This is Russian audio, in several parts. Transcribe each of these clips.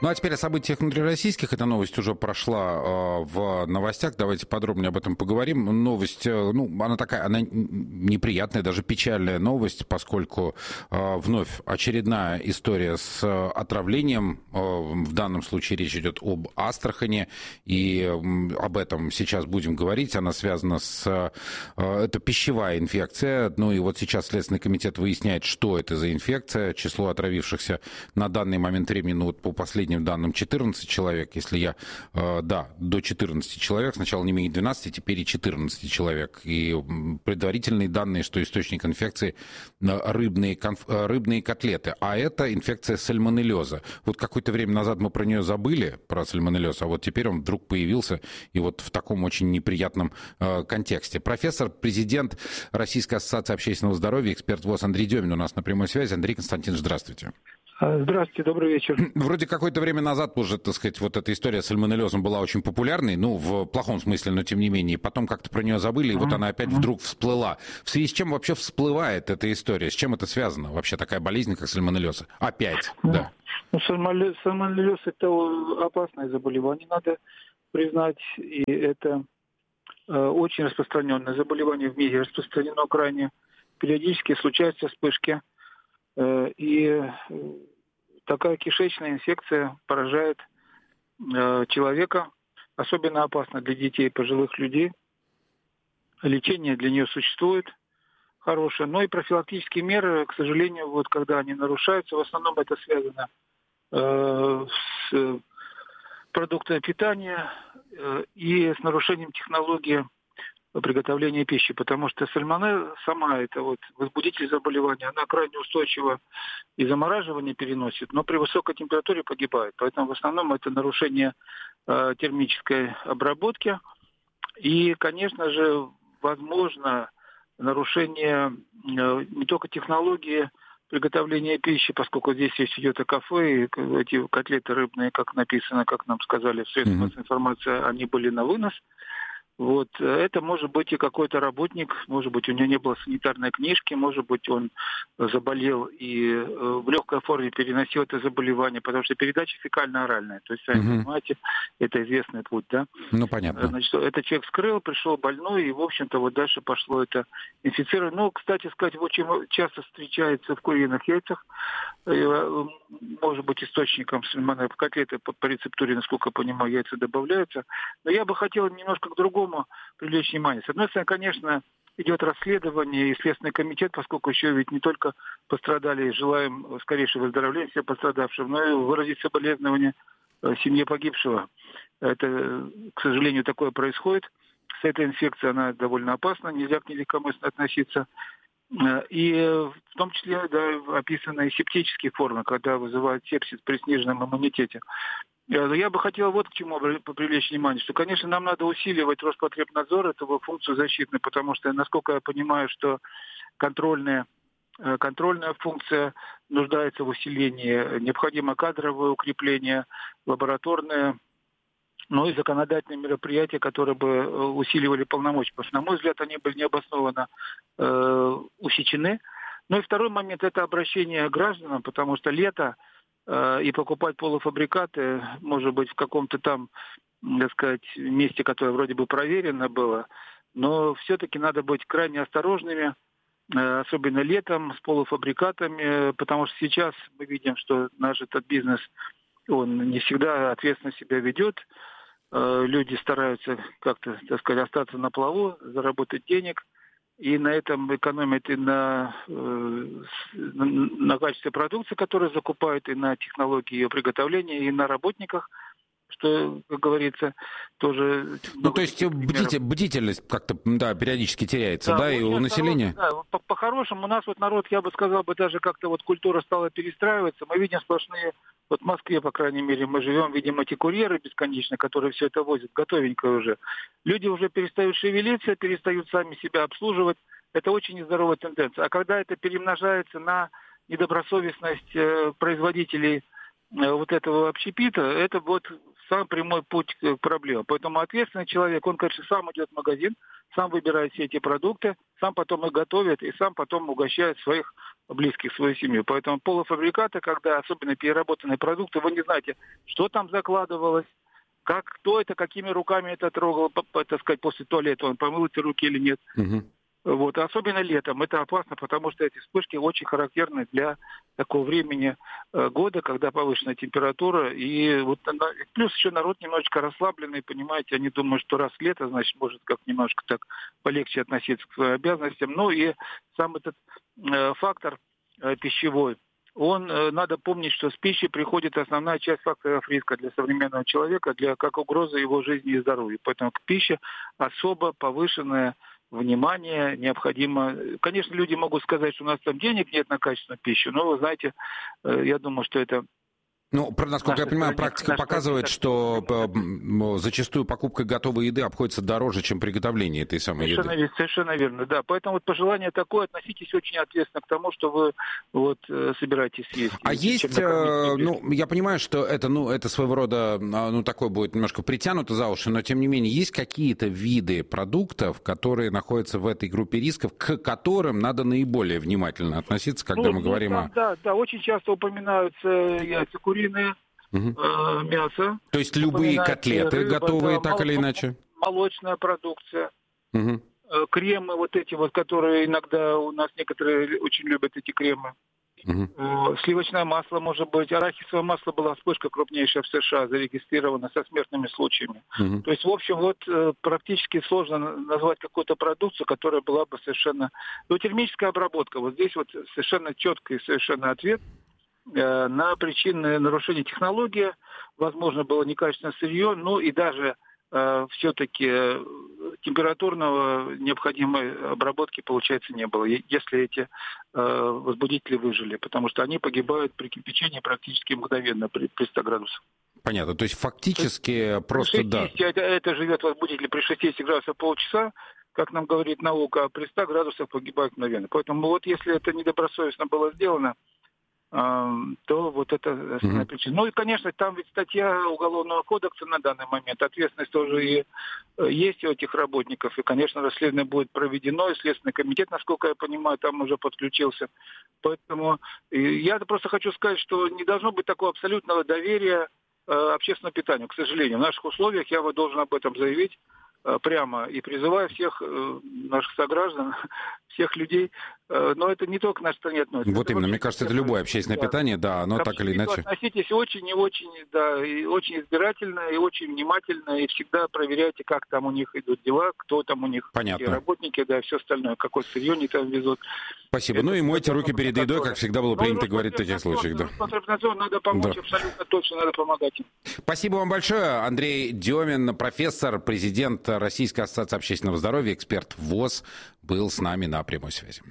Ну а теперь о событиях внутрироссийских. Эта новость уже прошла в новостях. Давайте подробнее об этом поговорим. Новость, она такая, она неприятная, даже печальная новость, поскольку вновь очередная история с отравлением. В данном случае речь идет об Астрахани, и об этом сейчас будем говорить. Она связана с... Это пищевая инфекция. Ну и вот сейчас Следственный комитет выясняет, что это за инфекция. Число отравившихся на данный момент времени, ну вот по последним данным, 14 человек, если я, до 14 человек, сначала не менее 12, теперь и 14 человек. И предварительные данные, что источник инфекции рыбные котлеты, а это инфекция сальмонеллеза. Вот какое-то время назад мы про нее забыли, про сальмонеллез, а вот теперь он вдруг появился, и вот в таком очень неприятном контексте. Профессор, президент Российской ассоциации общественного здоровья, эксперт ВОЗ Андрей Демин у нас на прямой связи. Андрей Константинович, здравствуйте. Здравствуйте, добрый вечер. Вроде какое-то время назад уже, так сказать, вот эта история с сальмонеллезом была очень популярной, в плохом смысле, но тем не менее. Потом как-то про нее забыли, и вот она опять вдруг всплыла. В связи с чем вообще всплывает эта история? С чем это связано? Вообще такая болезнь, как сальмонеллез? Опять, да. Сальмонеллез – это опасное заболевание, надо признать, и это очень распространенное заболевание в мире, распространено крайне. Периодически случаются вспышки, и такая кишечная инфекция поражает человека, особенно опасно для детей и пожилых людей. Лечение для нее существует хорошее, но и профилактические меры, к сожалению, вот когда они нарушаются, в основном это связано с продуктами питания и с нарушением технологии приготовления пищи, потому что сальмонелла сама, это вот возбудитель заболевания, она крайне устойчива и замораживание переносит, но при высокой температуре погибает. Поэтому в основном это нарушение термической обработки и, конечно же, возможно нарушение не только технологии приготовления пищи, поскольку здесь речь идет о кафе, и эти котлеты рыбные, как написано, как нам сказали в средствах массовой информации, они были на вынос. Вот. Это может быть и какой-то работник, может быть, у него не было санитарной книжки, может быть, он заболел и в легкой форме переносил это заболевание, потому что передача фекально-оральная. То есть, сами понимаете, это известный путь, да? Ну, понятно. Значит, этот человек вскрыл, пришел больной, и, в общем-то, вот дальше пошло это инфицирование. Ну, кстати сказать, очень часто встречается в куриных яйцах, может быть, источником сальмонеллы. В котлеты по рецептуре, насколько я понимаю, яйца добавляются. Но я бы хотел немножко к другому привлечь внимание. С одной стороны, конечно, идет расследование и Следственный комитет, поскольку еще ведь не только пострадали, желаем скорейшего выздоровления всем пострадавшим, но и выразить соболезнования семье погибшего. Это, к сожалению, такое происходит. С этой инфекцией она довольно опасна, нельзя к ней легкомысленно относиться. И в том числе описаны и септические формы, когда вызывают сепсис при сниженном иммунитете. Я бы хотел вот к чему привлечь внимание, что, конечно, нам надо усиливать Роспотребнадзор, эту функцию защитную, потому что, насколько я понимаю, что контрольная функция нуждается в усилении, необходимо кадровое укрепление, лабораторное, но и законодательные мероприятия, которые бы усиливали полномочия. Потому что, на мой взгляд, они были необоснованно усечены. Ну и второй момент – это обращение к гражданам, потому что лето и покупать полуфабрикаты, может быть, в каком-то там, так сказать, месте, которое вроде бы проверено было, но все-таки надо быть крайне осторожными, особенно летом, с полуфабрикатами, потому что сейчас мы видим, что наш этот бизнес, он не всегда ответственно себя ведет. Люди стараются как-то, так сказать, остаться на плаву, заработать денег, и на этом экономят и на качестве продукции, которую закупают, и на технологии ее приготовления, и на работниках, что, как говорится, тоже... Ну, то есть бдительность как-то, да, периодически теряется, да, и у населения? Да, по-хорошему у нас вот народ, я бы сказал, даже как-то вот культура стала перестраиваться. Мы видим сплошные, вот в Москве, по крайней мере, мы живем, видим эти курьеры бесконечно, которые все это возят, готовенькое уже. Люди уже перестают шевелиться, перестают сами себя обслуживать. Это очень нездоровая тенденция. А когда это перемножается на недобросовестность производителей вот этого общепита, это вот самый прямой путь к проблеме. Поэтому ответственный человек, он, конечно, сам идет в магазин, сам выбирает все эти продукты, сам потом их готовит и сам потом угощает своих близких, свою семью. Поэтому полуфабрикаты, когда особенно переработанные продукты, вы не знаете, что там закладывалось, кто это, какими руками это трогал, так сказать, после туалета, он помыл эти руки или нет. Угу. Вот. Особенно летом это опасно, потому что эти вспышки очень характерны для такого времени года, когда повышенная температура. И вот плюс еще народ немножечко расслабленный, понимаете, они думают, что раз лето, значит, может как немножко так полегче относиться к своим обязанностям. Ну и сам этот фактор пищевой, надо помнить, что с пищей приходит основная часть факторов риска для современного человека, как угроза его жизни и здоровью. Поэтому к пище особо повышенное внимание необходимо. Конечно, люди могут сказать, что у нас там денег нет на качественную пищу, но, вы знаете, я думаю, что это... Ну, насколько я понимаю, практика показывает, что зачастую покупка готовой еды обходится дороже, чем приготовление этой самой еды. Совершенно верно, да. Поэтому вот пожелание такое, относитесь очень ответственно к тому, что вы собираетесь есть. А есть, я понимаю, что это своего рода, такое будет немножко притянуто за уши, но тем не менее, есть какие-то виды продуктов, которые находятся в этой группе рисков, к которым надо наиболее внимательно относиться, когда мы говорим о... Да, очень часто упоминаются яйца куриные, мясо. То есть любые котлеты рыба, готовые, так или иначе? Молочная продукция. Угу. Кремы которые иногда у нас некоторые очень любят эти кремы. Угу. Сливочное масло, может быть. Арахисовое масло была вспышка крупнейшая в США, зарегистрирована со смертными случаями. Угу. То есть, в общем, практически сложно назвать какую-то продукцию, которая была бы совершенно... термическая обработка. Вот здесь совершенно четкий совершенно ответ на причины нарушения технологии. Возможно, было некачественное сырье, и даже все-таки температурного необходимой обработки, получается, не было, если эти возбудители выжили, потому что они погибают при кипячении практически мгновенно при 100 градусах. Понятно, то есть фактически просто 60, да. Это живет возбудитель при 60 градусах полчаса, как нам говорит наука, а при 100 градусах погибают мгновенно. Поэтому если это недобросовестно было сделано, то это основная причина. И, конечно, там ведь статья Уголовного кодекса на данный момент, ответственность тоже и есть у этих работников, и, конечно, расследование будет проведено, и Следственный комитет, насколько я понимаю, там уже подключился. Поэтому я просто хочу сказать, что не должно быть такого абсолютного доверия общественному питанию, к сожалению. В наших условиях я должен об этом заявить прямо и призываю всех наших сограждан, всех людей, но это не только в нашей стране относится. Вот именно, мне кажется, это любое общественное питание, да, оно так или иначе. Относитесь очень и очень, и очень избирательно, и очень внимательно, и всегда проверяйте, как там у них идут дела, кто там у них, какие работники, да, и все остальное, какое сырье они там везут. Спасибо. И мойте руки перед едой, как всегда было принято говорить в таких случаях. Да. Надо помочь, абсолютно точно, надо помогать им. Спасибо вам большое. Андрей Демин, профессор, президент Российской ассоциации общественного здоровья, эксперт ВОЗ, был с нами на прямой связи.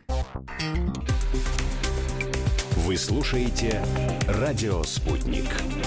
Вы слушаете «Радио Спутник».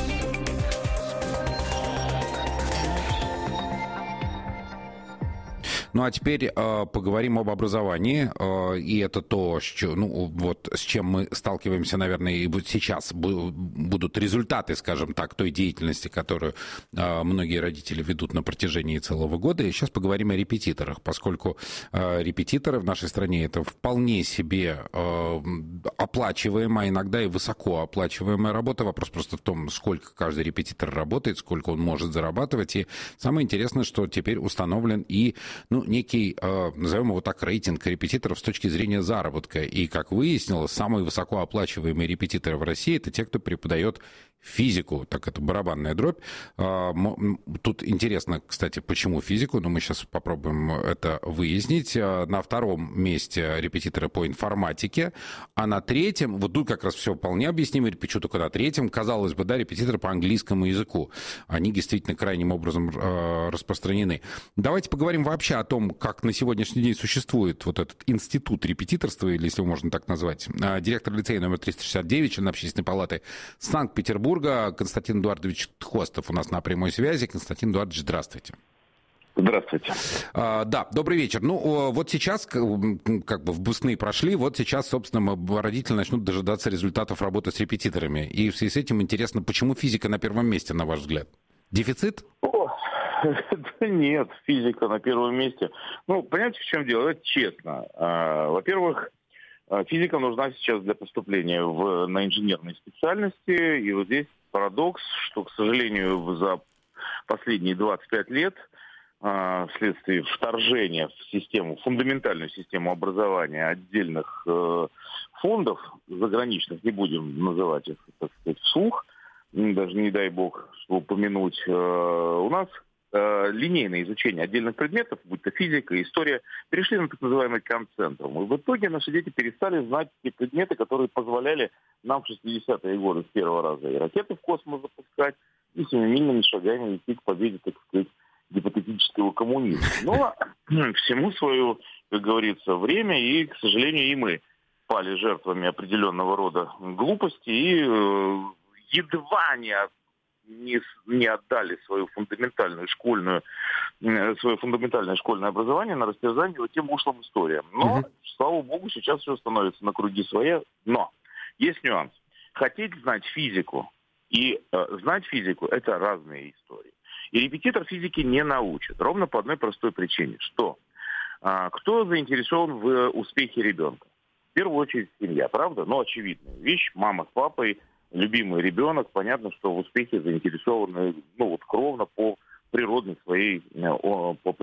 Ну а теперь поговорим об образовании, и это то, что, с чем мы сталкиваемся, наверное, и вот сейчас будут результаты, скажем так, той деятельности, которую многие родители ведут на протяжении целого года. И сейчас поговорим о репетиторах, поскольку репетиторы в нашей стране это вполне себе оплачиваемая, иногда и высоко оплачиваемая работа. Вопрос просто в том, сколько каждый репетитор работает, сколько он может зарабатывать. И самое интересное, что теперь установлен и некий, назовем его так, рейтинг репетиторов с точки зрения заработка. И, как выяснилось, самые высокооплачиваемые репетиторы в России — это те, кто преподает физику, так это барабанная дробь. Тут интересно, кстати, почему физику, но мы сейчас попробуем это выяснить. На втором месте репетиторы по информатике, а на третьем, вот тут как раз все вполне объяснимо, почему только на третьем, казалось бы, да, репетиторы по английскому языку. Они действительно крайним образом распространены. Давайте поговорим вообще о том, как на сегодняшний день существует вот этот институт репетиторства, или если его можно так назвать. Директор лицея номер 369, член Общественной палаты Санкт-Петербурга, Константин Эдуардович Тхостов у нас на прямой связи. Константин Эдуардович, здравствуйте. Здравствуйте. Да, добрый вечер. Вот сейчас, как бы выпускные прошли, вот сейчас, собственно, родители начнут дожидаться результатов работы с репетиторами. И в связи с этим интересно, почему физика на первом месте, на ваш взгляд? Дефицит? Да нет, физика на первом месте. Понимаете, в чем дело? Это честно. Во-первых, физика нужна сейчас для поступления на инженерные специальности. И вот здесь парадокс, что, к сожалению, за последние 25 лет вследствие вторжения в систему, фундаментальную систему образования отдельных фондов заграничных, не будем называть их, так сказать, вслух, даже не дай бог упомянуть, у нас линейное изучение отдельных предметов, будь то физика, история, перешли на так называемый концентрум. И в итоге наши дети перестали знать те предметы, которые позволяли нам в 60-е годы с первого раза и ракеты в космос запускать, и семимильными шагами идти к победе, так сказать, гипотетического коммунизма. Но всему свое, как говорится, время, и, к сожалению, и мы пали жертвами определенного рода глупости и едва не отдали свое фундаментальное школьное образование на растерзание вот тем ушлым историям. Но, слава богу, сейчас все становится на круги своя. Но есть нюанс. Хотеть знать физику и знать физику – это разные истории. И репетитор физики не научит. Ровно по одной простой причине. Что? Кто заинтересован в успехе ребенка? В первую очередь семья, правда? Очевидная вещь. Мама с папой, любимый ребенок. Понятно, что в успехе заинтересованы, кровно по природной своей, по